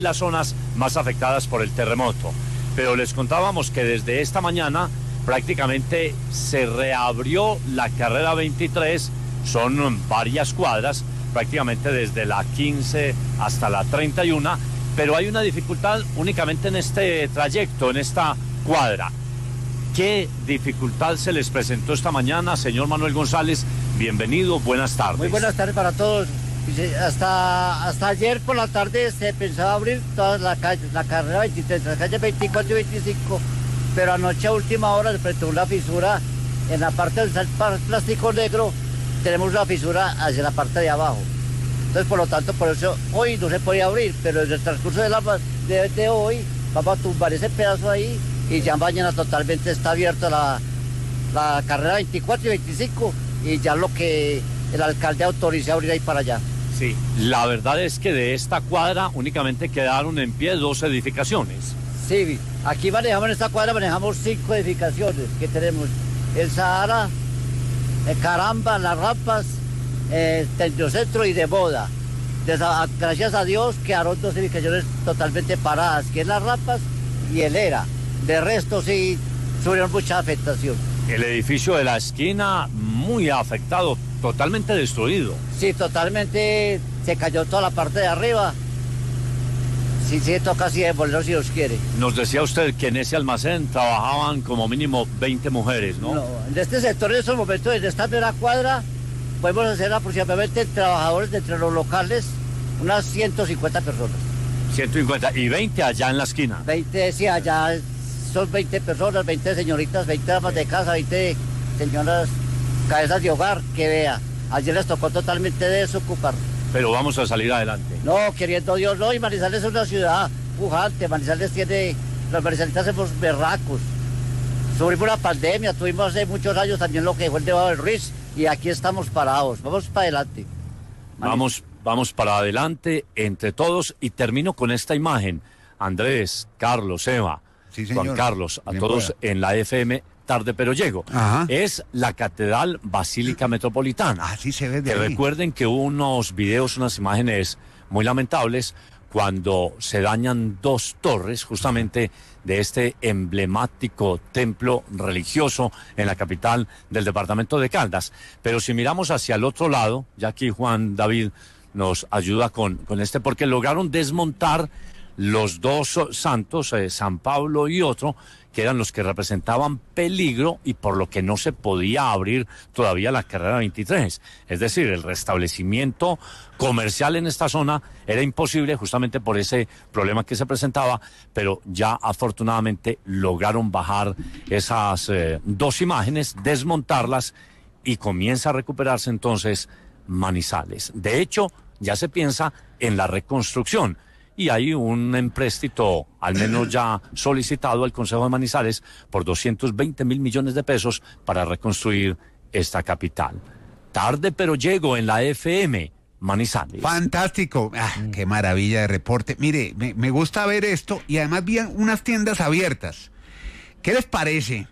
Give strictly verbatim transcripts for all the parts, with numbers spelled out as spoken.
las zonas más afectadas por el terremoto. Pero les contábamos que desde esta mañana prácticamente se reabrió la carrera veintitrés, son varias cuadras, prácticamente desde la quince hasta la treinta y uno, pero hay una dificultad únicamente en este trayecto, en esta cuadra. ¿Qué dificultad se les presentó esta mañana, señor Manuel González? Bienvenido, buenas tardes. Muy buenas tardes para todos. Hasta, hasta ayer por la tarde se pensaba abrir toda la calle, la carrera veintitrés, la calle veinticuatro y veinticinco, pero anoche a última hora se presentó una fisura en la parte del plástico negro, tenemos una fisura hacia la parte de abajo. Entonces, por lo tanto, por eso hoy no se podía abrir, pero en el transcurso de, la, de, de hoy vamos a tumbar ese pedazo ahí y ya mañana totalmente está abierta la, la carrera veinticuatro y veinticinco y ya lo que el alcalde autorice a abrir ahí para allá. Sí, la verdad es que de esta cuadra únicamente quedaron en pie dos edificaciones. Sí, aquí manejamos en esta cuadra, manejamos cinco edificaciones que tenemos. El Sahara, el Caramba, Las Rampas, el Tecnocentro y de Moda. Gracias a Dios quedaron dos edificaciones totalmente paradas, que es Las Rampas y el Era. De resto sí sufrieron mucha afectación. El edificio de la esquina muy afectado, totalmente destruido. Sí, totalmente se cayó toda la parte de arriba. Sí, sí, toca así devolverlo si Dios quiere. Nos decía usted que en ese almacén trabajaban como mínimo veinte mujeres, ¿no? No, en este sector en estos momentos, en esta primera cuadra, podemos hacer aproximadamente trabajadores de entre los locales, unas ciento cincuenta personas. ciento cincuenta y veinte allá en la esquina. veinte, sí, allá son veinte personas, veinte señoritas, veinte damas de casa, veinte señoras cabezas de hogar, que vea. Ayer les tocó totalmente desocupar. Pero vamos a salir adelante. No, queriendo Dios, no, y Manizales es una ciudad pujante, Manizales tiene, los manizalitas somos berracos. Sufrimos una pandemia, tuvimos hace muchos años también lo que fue el Nevado del Ruiz, y aquí estamos parados, vamos para adelante. Vamos, vamos para adelante entre todos, y termino con esta imagen. Andrés, Carlos, Eva, sí, Juan Carlos, a Bien todos pueda. En la F M Tarde pero llego. Ajá. Es la Catedral Basílica Metropolitana. Así se ve de que ahí. Recuerden que hubo unos videos, unas imágenes muy lamentables cuando se dañan dos torres justamente de este emblemático templo religioso en la capital del departamento de Caldas. Pero si miramos hacia el otro lado, ya aquí Juan David nos ayuda con, con este, porque lograron desmontar los dos santos, eh, San Pablo y otro, que eran los que representaban peligro y por lo que no se podía abrir todavía la carrera veintitrés. Es decir, el restablecimiento comercial en esta zona era imposible justamente por ese problema que se presentaba, pero ya afortunadamente lograron bajar esas eh, dos imágenes, desmontarlas y comienza a recuperarse entonces Manizales. De hecho, ya se piensa en la reconstrucción. Y hay un empréstito, al menos ya solicitado al Consejo de Manizales, por doscientos veinte mil millones de pesos para reconstruir esta capital. Tarde pero llego en la F M Manizales. Fantástico. Ah, mm. Qué maravilla de reporte. Mire, me, me gusta ver esto y además vi unas tiendas abiertas. ¿Qué les parece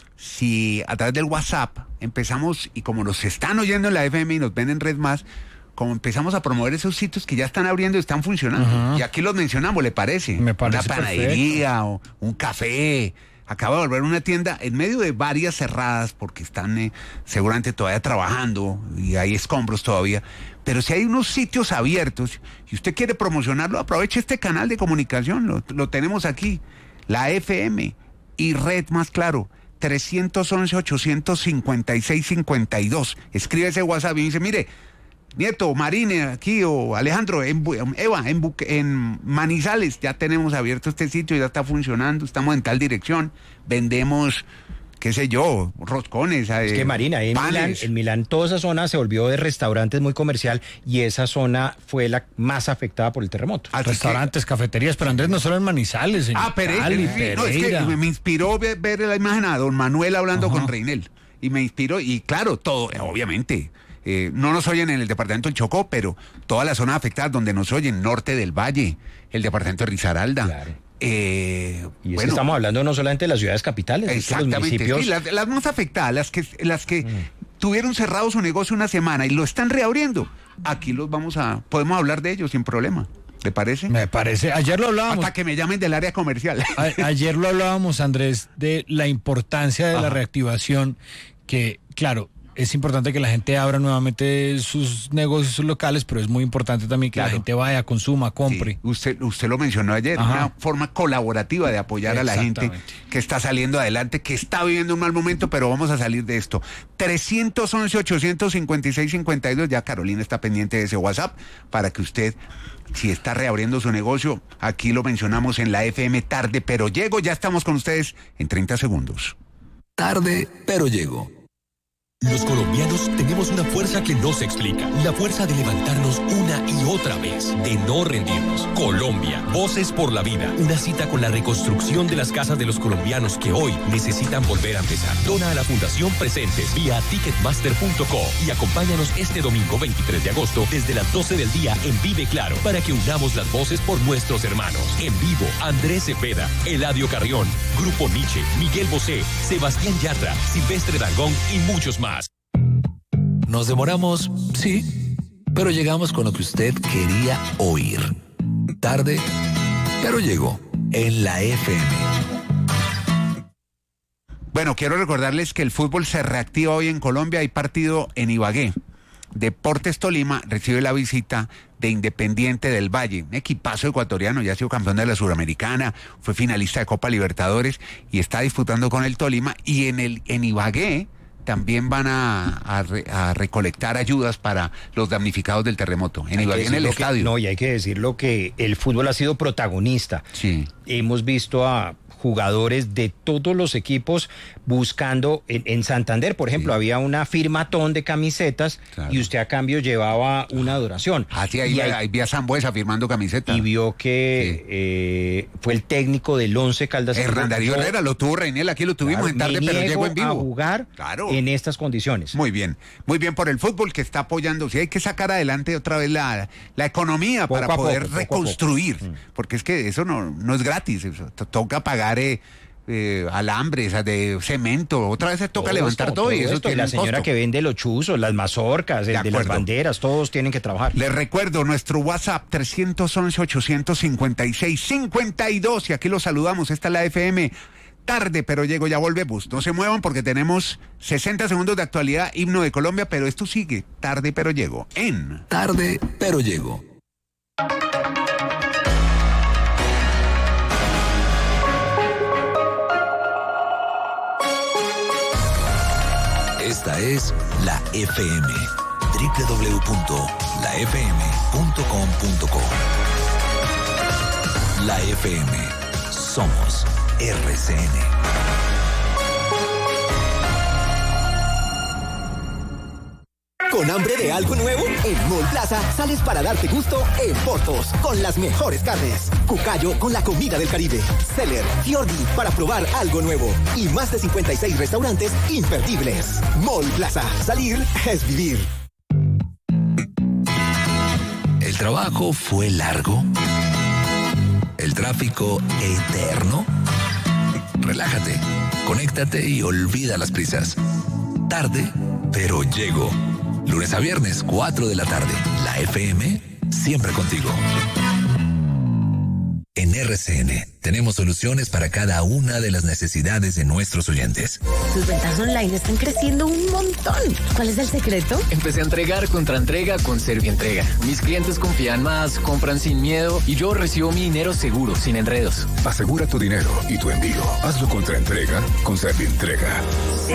si a través del WhatsApp empezamos, y como nos están oyendo en la F M y nos ven en Red Más, como empezamos a promover esos sitios que ya están abriendo y están funcionando? Uh-huh. Y aquí los mencionamos, ¿le parece? Me parece una panadería o un café. Acaba de volver una tienda en medio de varias cerradas porque están eh, seguramente todavía trabajando y hay escombros todavía. Pero si hay unos sitios abiertos y usted quiere promocionarlo, aproveche este canal de comunicación. Lo, lo tenemos aquí, la F M y Red Más Claro. tres once, ocho cinco seis, cinco dos. Escribe ese WhatsApp y dice, mire, Nieto, Marine, aquí, o Alejandro, en, Eva, en, en Manizales, ya tenemos abierto este sitio, ya está funcionando, estamos en tal dirección, vendemos, qué sé yo, roscones. Es que Marina, en Milán, en Milán toda esa zona se volvió de restaurantes muy comercial y esa zona fue la más afectada por el terremoto. Así restaurantes, que... cafeterías, pero Andrés, no solo en Manizales, señor. Ah, pero Cali, no, es que me, me inspiró ver, ver la imagen a don Manuel hablando Ajá. con Reinel, y me inspiró, y claro, todo, obviamente... Eh, no nos oyen en el departamento del Chocó, pero toda la zona afectada donde nos oyen, norte del Valle, el departamento de Risaralda. Claro. Eh, y es bueno, que estamos hablando no solamente de las ciudades capitales, exactamente, los municipios... sí, las, las más afectadas, las que, las que mm. tuvieron cerrado su negocio una semana y lo están reabriendo. Aquí los vamos a, podemos hablar de ellos sin problema. ¿Le parece? Me parece. Ayer lo hablábamos. Hasta que me llamen del área comercial. A, ayer lo hablábamos, Andrés, de la importancia de Ajá. la reactivación, que, claro, es importante que la gente abra nuevamente sus negocios, sus locales, pero es muy importante también que claro. la gente vaya, consuma, compre. Sí. Usted, usted lo mencionó ayer, Ajá. una forma colaborativa de apoyar a la gente que está saliendo adelante, que está viviendo un mal momento, pero vamos a salir de esto. trescientos once, ochocientos cincuenta y seis, cincuenta y dos, ya Carolina está pendiente de ese WhatsApp, para que usted, si está reabriendo su negocio, aquí lo mencionamos en la F M Tarde, pero llego, ya estamos con ustedes en treinta segundos. Tarde, pero llego. Los colombianos tenemos una fuerza que no se explica, la fuerza de levantarnos una y otra vez, de no rendirnos. Colombia, Voces por la Vida, una cita con la reconstrucción de las casas de los colombianos que hoy necesitan volver a empezar. Dona a la Fundación Presentes vía ticketmaster punto co y acompáñanos este domingo veintitrés de agosto desde las doce del día en Vive Claro para que unamos las voces por nuestros hermanos. En vivo, Andrés Cepeda, Eladio Carrión, Grupo Nietzsche, Miguel Bosé, Sebastián Yatra, Silvestre Dangond y muchos más. Nos demoramos, sí, pero llegamos con lo que usted quería oír. Tarde, pero llegó en la F M. Bueno, quiero recordarles que el fútbol se reactiva hoy en Colombia. Hay partido en Ibagué. Deportes Tolima recibe la visita de Independiente del Valle, un equipazo ecuatoriano, ya ha sido campeón de la Suramericana, fue finalista de Copa Libertadores y está disputando con el Tolima. Y en el en Ibagué también van a, a, re, a recolectar ayudas para los damnificados del terremoto. En Ibagué, en el que, estadio. No, y hay que decirlo que el fútbol ha sido protagonista. Sí. Hemos visto a jugadores de todos los equipos buscando, en, en Santander, por ejemplo, sí. había una firmatón de camisetas, claro. y usted a cambio llevaba una donación. Ah, sí, ahí, y ahí, ahí vi a Sambuesa firmando camisetas. Y vio que sí. eh, fue el técnico del Once Caldas. Hernán Darío Herrera, lo tuvo Reiniel, aquí lo tuvimos claro, en tarde, pero llegó en vivo. A jugar claro. en estas condiciones. Muy bien, muy bien por el fútbol que está apoyando. Sí, hay que sacar adelante otra vez la, la economía poco para poder poco, reconstruir, poco poco. porque es que eso no, no es gratis, eso, toca pagar Eh, eh, alambres, de cemento, otra vez se toca todo levantar esto, todo, todo y eso esto, tiene y la un señora costo. Que vende los chuzos, las mazorcas, el de, de las banderas, todos tienen que trabajar. Les recuerdo nuestro WhatsApp trescientos once, ochocientos cincuenta y seis, cincuenta y dos y aquí los saludamos, esta es la F M Tarde, pero llego, ya volvemos, no se muevan porque tenemos sesenta segundos de actualidad, himno de Colombia, pero esto sigue, Tarde, pero llego, en Tarde, pero llego. Esta es la F M, doble u doble u doble u punto la f m punto com punto co. La F M, somos R C N. ¿Con hambre de algo nuevo? En Mall Plaza sales para darte gusto en Portos, con las mejores carnes. Cucayo con la comida del Caribe. Celler, Fiordi para probar algo nuevo. Y más de cincuenta y seis restaurantes imperdibles. Mall Plaza, salir es vivir. ¿El trabajo fue largo? ¿El tráfico eterno? Relájate, conéctate y olvida las prisas. Tarde, pero llego. Lunes a viernes, cuatro de la tarde. La F M, siempre contigo. En R C N tenemos soluciones para cada una de las necesidades de nuestros oyentes. Tus ventas online están creciendo un montón. ¿Cuál es el secreto? Empecé a entregar contra entrega con Servientrega. Mis clientes confían más, compran sin miedo y yo recibo mi dinero seguro, sin enredos. Asegura tu dinero y tu envío. Hazlo contra entrega con Servientrega.